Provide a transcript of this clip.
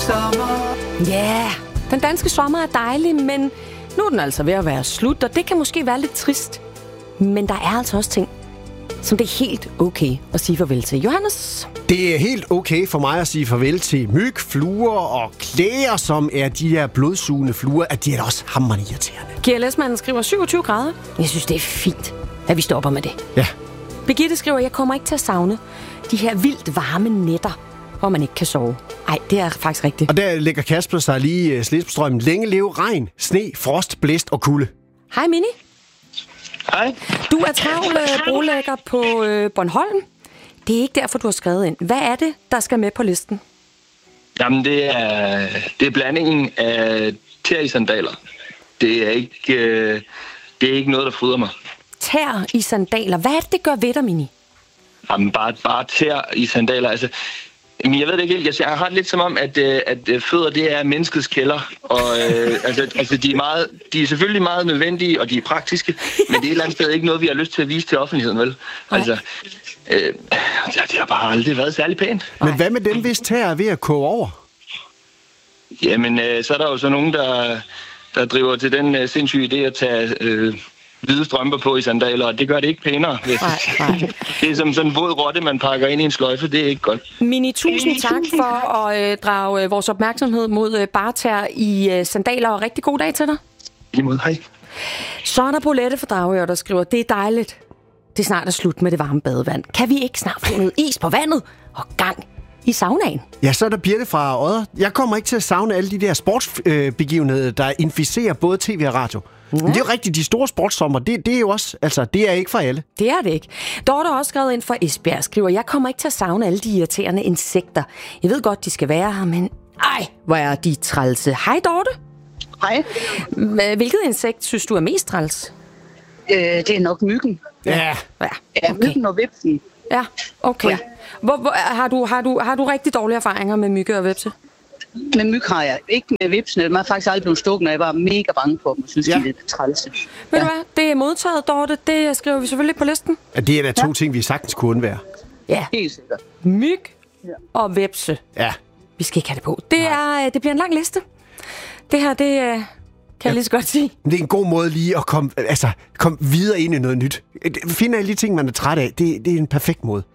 sommer. Ja, den danske sommer er dejlig, men nu er den altså ved at være slut, og det kan måske være lidt trist. Men der er altså også ting, som det er helt okay at sige farvel til. Johannes? Det er helt okay for mig at sige farvel til myg, fluer og klæger, som er de her blodsugende fluer, at de er også hammerende irriterende. GLS-manden skriver 27 grader. Jeg synes, det er fint, at vi stopper med det. Ja. Birgitte skriver, jeg kommer ikke til at savne de her vildt varme nætter, hvor man ikke kan sove. Ej, det er faktisk rigtigt. Og der lægger Kasper sig lige slet på strømmen. Længe leve regn, sne, frost, blæst og kulde. Hej Mini. Hej. Du er travl brolægger på Bornholm. Det er ikke derfor, du har skrevet ind. Hvad er det, der skal med på listen? Jamen, det er blandingen af tær i sandaler. Det er ikke noget, der fryder mig. Tær i sandaler. Hvad er det, det gør ved dig, Mini? Jamen, bare tær i sandaler. Altså, men jeg ved det ikke helt. Jeg har det lidt som om, at fødder, det er menneskets kælder. Og altså de er selvfølgelig meget nødvendige, og de er praktiske, men det er et eller andet sted ikke noget, vi har lyst til at vise til offentligheden, vel? Altså, det har bare aldrig været særlig pænt. Men hvad med dem, hvis tær er ved at koge over? Jamen, så er der jo så nogen, der driver til den sindssyge idé at tage hvide strømper på i sandaler, og det gør det ikke pænere. Nej. Det er som sådan en våd rotte, man pakker ind i en sløjfe. Det er ikke godt. Mini, tusind tak for at drage vores opmærksomhed mod bartær i sandaler, og rigtig god dag til dig. Imod, hej. Så er der Bolette fra Dragør, der skriver, det er dejligt. Det snart er slut med det varme badevand. Kan vi ikke snart få noget is på vandet og gang i saunaen? Ja, så er der Birte fra Odder. Jeg kommer ikke til at savne alle de der sportsbegivenheder, der inficerer både tv og radio. Ja. Men det er jo rigtigt, de store sportssommer, det er jo også, altså, det er ikke for alle. Det er det ikke. Dorte har også skrevet ind for Esbjerg, skriver, jeg kommer ikke til at savne alle de irriterende insekter. Jeg ved godt, de skal være her, men ej, hvor er de trælse. Hej Dorte. Hej. Hvilket insekt synes du er mest træls? Det er nok myggen. Ja. Okay. Myggen og vipsen. Ja, okay. Ja. Har du rigtig dårlige erfaringer med mygge og vipse? Med myg har jeg. Ikke med vipsen. Jeg er faktisk aldrig blevet stukket, og jeg var mega bange for dem. Jeg synes, de er lidt trælse. Ved du hvad? Det er modtaget, Dorte. Det skriver vi selvfølgelig på listen. Ja, det er da to ting, vi sagtens kunne undvære. Ja. Helt sikkert. Myg og vipse. Ja. Vi skal ikke have det på. Det bliver en lang liste. Det her, det kan jeg lige så godt sige. Det er en god måde lige at komme videre ind i noget nyt. Finder alle de ting, man er træt af. Det er en perfekt måde.